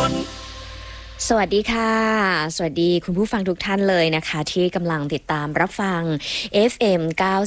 สวัสดีค่ะสวัสดีคุณผู้ฟังทุกท่านเลยนะคะที่กำลังติดตามรับฟัง FM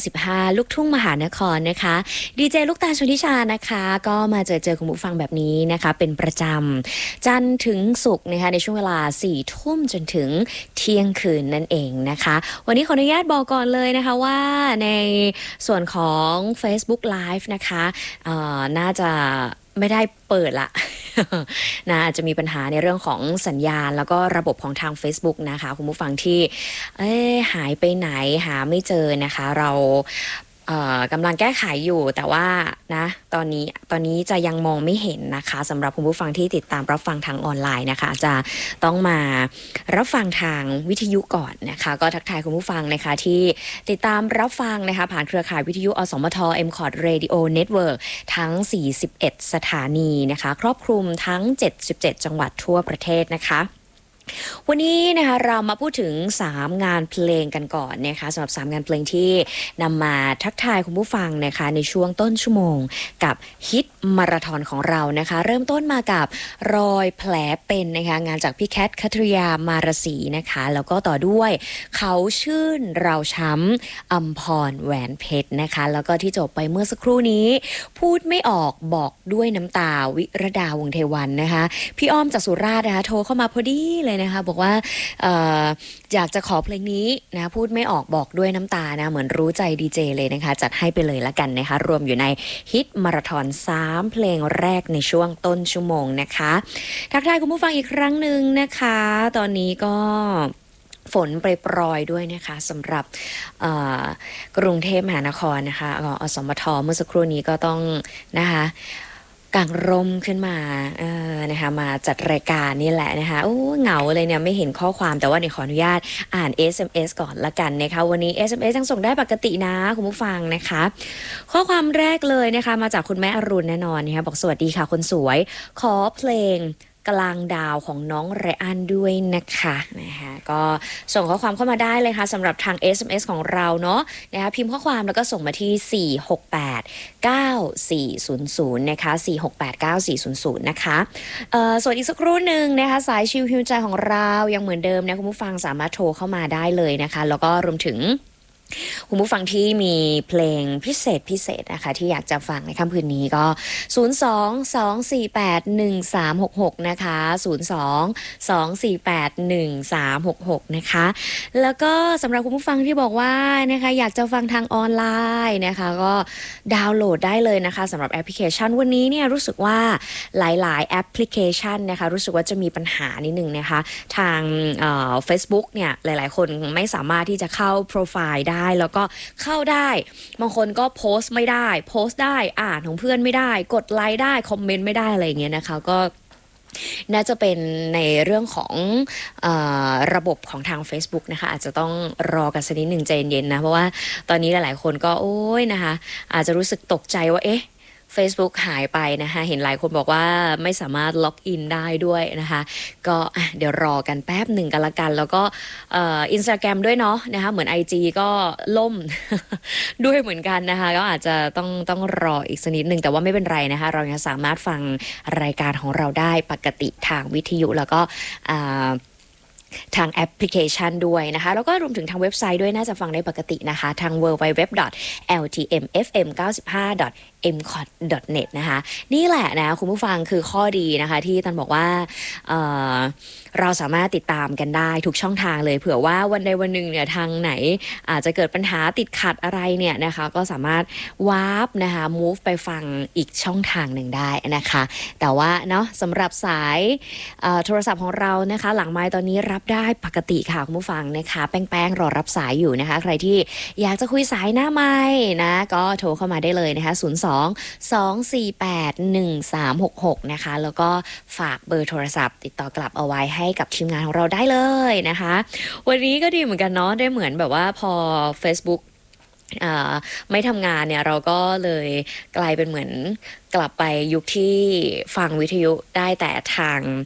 95ลูกทุ่งมหานครนะคะดีเจลูกตาลชนทิชานะคะก็มาเจอคุณผู้ฟังแบบนี้นะคะเป็นประจำจันทร์ถึงศุกร์นะคะในช่วงเวลา4 ทุ่มจนถึงเที่ยงคืนนั่นเองนะคะวันนี้ขออนุญาตบอกก่อนเลยนะคะว่าในส่วนของ Facebook Live นะคะน่าจะไม่ได้เปิดละ นะอาจจะมีปัญหาในเรื่องของสัญญาณแล้วก็ระบบของทาง Facebook นะคะคุณผู้ฟังที่หายไปไหนหาไม่เจอนะคะเรากำลังแก้ไขอยู่แต่ว่านะตอนนี้จะยังมองไม่เห็นนะคะสำหรับคุณผู้ฟังที่ติดตามรับฟังทางออนไลน์นะคะจะต้องมารับฟังทางวิทยุก่อนนะคะก็ทักทายคุณผู้ฟังนะคะที่ติดตามรับฟังนะคะผ่านเครือข่ายวิทยุอสมท MCOT Radio Network ทั้ง41สถานีนะคะครอบคลุมทั้ง77จังหวัดทั่วประเทศนะคะวันนี้นะคะเรามาพูดถึง3งานเพลงกันก่อนนะคะสำหรับ3งานเพลงที่นำมาทักทายคุณผู้ฟังนะคะในช่วงต้นชั่วโมงกับฮิตมาราธอนของเรานะคะเริ่มต้นมากับรอยแผลเป็นนะคะงานจากพี่แคทคัทริยามารสีนะคะแล้วก็ต่อด้วยเขาชื่นเราช้ำอัมพรแหวนเพชรนะคะแล้วก็ที่จบไปเมื่อสักครู่นี้พูดไม่ออกบอกด้วยน้ำตาวิรดาวงศ์เทวันนะคะพี่อ้อมจากสุราษฎร์นะคะโทรเข้ามาพอดีเลยนะคะบอกว่าอยากจะขอเพลงนี้นะพูดไม่ออกบอกด้วยน้ำตานะเหมือนรู้ใจดีเจเลยนะคะจัดให้ไปเลยละกันนะคะรวมอยู่ในฮิตมาราธอน3เพลงแรกในช่วงต้นชั่วโมงนะคะทักทายคุณผู้ฟังอีกครั้งหนึ่งนะคะตอนนี้ก็ฝนปรยๆด้วยนะคะสำหรับกรุงเทพมหานครนะคะอสมทเมื่อสักครู่นี้ก็ต้องนะคะกางร่มขึ้นมานะคะมาจัดรายการนี่แหละนะคะโอ้เหงาเลยเนี่ยไม่เห็นข้อความแต่ว่าเดี๋ยวขออนุญาตอ่าน SMS ก่อนละกันนะคะวันนี้ SMS ยังส่งได้ปกตินะคุณผู้ฟังนะคะข้อความแรกเลยนะคะมาจากคุณแม่อรุณแน่นอนนะคะบอกสวัสดีค่ะคนสวยขอเพลงกลางดาวของน้องไรอันด้วยนะคะก็ส่งข้อความเข้ามาได้เลยค่ะสำหรับทาง SMS ของเราเนาะนะคะพิมพ์ข้อความแล้วก็ส่งมาที่4689400นะคะ4689400นะคะส่วนอีกสักครู่หนึ่งนะคะสายชิลฮิวใจของเรายังเหมือนเดิมนะคุณผู้ฟังสามารถโทรเข้ามาได้เลยนะคะแล้วก็รวมถึงคุณผู้ฟังที่มีเพลงพิเศษนะคะที่อยากจะฟังในค่ำคืนนี้ก็022481366นะคะ022481366นะคะแล้วก็สำหรับคุณผู้ฟังที่บอกว่านะคะอยากจะฟังทางออนไลน์นะคะก็ดาวน์โหลดได้เลยนะคะสำหรับแอปพลิเคชันวันนี้เนี่ยรู้สึกว่าหลายๆแอปพลิเคชันนะคะรู้สึกว่าจะมีปัญหานิดนึงนะคะทางFacebook เนี่ยหลายๆคนไม่สามารถที่จะเข้าโปรไฟล์ได้แล้วก็เข้าได้บางคนก็โพสต์ไม่ได้โพสต์ได้อ่านของเพื่อนไม่ได้กดไลค์ได้คอมเมนต์ไม่ได้อะไรอย่างเงี้ยนะคะก็น่าจะเป็นในเรื่องของระบบของทาง Facebook นะคะอาจจะต้องรอกันสักนิดหนึ่งใจเย็นๆนะเพราะว่าตอนนี้หลายๆคนก็โอ้ยนะคะอาจจะรู้สึกตกใจว่าเอ๊ะFacebook หายไปนะคะเห็นหลายคนบอกว่าไม่สามารถล็อกอินได้ด้วยนะคะก็เดี๋ยวรอกันแป๊บหนึ่งกันละกันแล้วก็Instagram ด้วยเนาะนะคะเหมือน IG ก็ล่ม ด้วยเหมือนกันนะคะก็อาจจะต้องรออีกสักนิดหนึ่งแต่ว่าไม่เป็นไรนะคะเรายังสามารถฟังรายการของเราได้ปกติทางวิทยุแล้วก็ทางแอปพลิเคชันด้วยนะคะแล้วก็รวมถึงทางเว็บไซต์ด้วยน่าจะฟังได้ปกตินะคะทาง www.ltmfm95.mcot.net นะคะนี่แหละนะคุณผู้ฟังคือข้อดีนะคะที่ตันบอกว่าเราสามารถติดตามกันได้ทุกช่องทางเลยเผื่อว่าวันใดวันหนึ่งเนี่ยทางไหนอาจจะเกิดปัญหาติดขัดอะไรเนี่ยนะคะก็สามารถวาร์ปนะคะ move ไปฟังอีกช่องทางหนึ่งได้นะคะแต่ว่าเนาะสำหรับสายโทรศัพท์ของเรานะคะหลังไมค์ตอนนี้รับได้ปกติค่ะคุณผู้ฟังนะคะแป้งรอรับสายอยู่นะคะใครที่อยากจะคุยสายหน้าไมค์นะก็โทรเข้ามาได้เลยนะคะ02-248-1366นะคะแล้วก็ฝากเบอร์โทรศัพท์ติดต่อกลับเอาไว้ให้กับทีมงานของเราได้เลยนะคะวันนี้ก็ดีเหมือนกันเนาะได้เหมือนแบบว่าพอ Facebook ไม่ทำงานเนี่ยเราก็เลยกลายเป็นเหมือนกลับไปยุคที่ฟังวิทยุได้แต่ทาง